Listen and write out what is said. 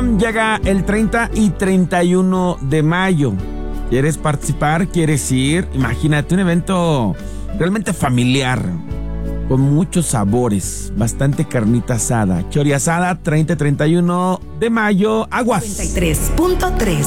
invitación llega el 30 y 31 de mayo. ¿Quieres participar? ¿Quieres ir? Imagínate un evento realmente familiar, con muchos sabores, bastante carnita asada, chori asada, 30 y 31 de mayo, Aguas. 93.3